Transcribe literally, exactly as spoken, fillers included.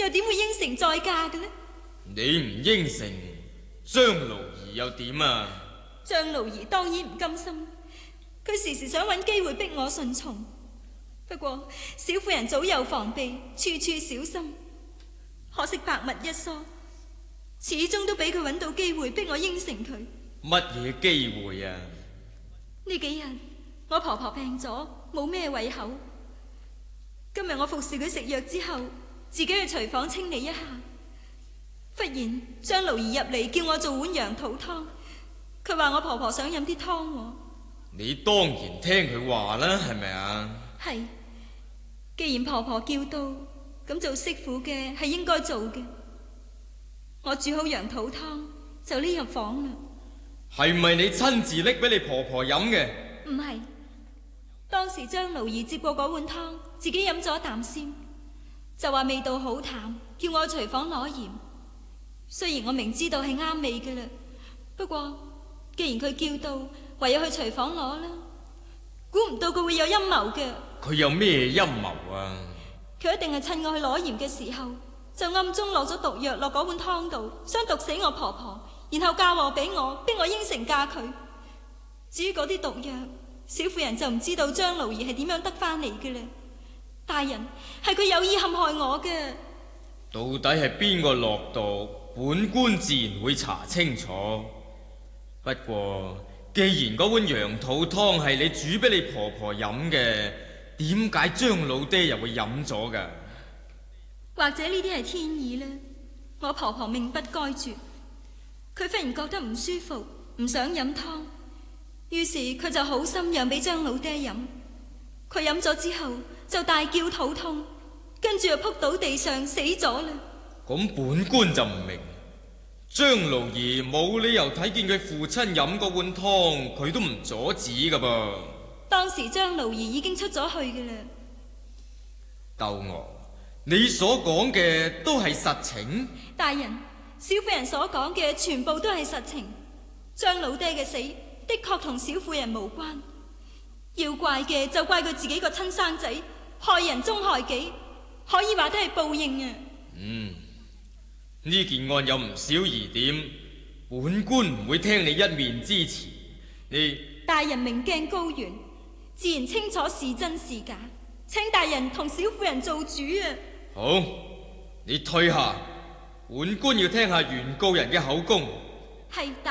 又點會應承再嫁嘅呢？ 你唔應承，張奴兒又點啊？ 張奴兒當然唔甘心，佢時時想揾機會逼我順從。不過小婦人早有防備，處處小心，可惜百密一疏，始終都俾佢揾到機會逼我應承佢。 乜嘢機會啊？ 呢幾日我婆婆病咗，冇咩胃口。今日我服侍佢食藥之後，自己去廚房清理一下，忽然張奴兒入嚟叫我做碗羊肚湯。佢話我婆婆想飲啲湯喎。 你當然聽佢話啦，係咪啊？ 係，既然婆婆叫到，咁做媳婦嘅係應該做嘅。我煮好羊肚湯就匿入房啦。 係咪你親自拎俾你婆婆飲嘅？ 唔係，當時張奴兒接過嗰碗湯，自己飲咗一啖先，就話味道好淡，叫我去廚房攞鹽。雖然我明知道係啱味嘅啦，不過既然佢叫到，唯有去廚房攞啦。估唔到佢會有陰謀嘅。 佢有咩陰謀啊？ 佢一定係趁我去攞鹽嘅時候，就暗中落咗毒藥落嗰碗湯度，想毒死我婆婆，然後嫁禍俾我，逼我應承嫁佢。至於嗰啲毒藥，小婦人就唔知道張奴兒係點樣得翻嚟嘅啦。大人，係佢有意陷害我嘅。 到底係邊個落毒？本官自然會查清楚。不過既然嗰碗羊肚湯係你煮俾你婆婆飲嘅，點解張老爹又會飲咗㗎？ 或者呢啲係天意呢？我婆婆命不該絕，佢忽然覺得唔舒服，唔想飲湯，於是佢就好心讓俾張老爹飲。佢飲咗之後就大叫肚痛，跟住又撲倒地上死咗啦。 咁本官就唔明，張奴兒冇理由睇見佢父親飲嗰碗湯，佢都唔阻止噶噃。 當時張奴兒已經出咗去嘅啦。 竇娥，你所講嘅都係實情？ 大人，小婦人所講嘅全部都係實情。張老爹嘅死的確同小婦人無關，要怪嘅就怪佢自己個親生仔，害人終害己，可以話都係報應啊。 嗯，呢件案有唔少疑點，本官唔會聽你一面之詞。你大人明鏡高懸，自然清楚是真是假，請大人同小婦人做主啊。 好，你退下，本官要聽下原告人嘅口供。 係。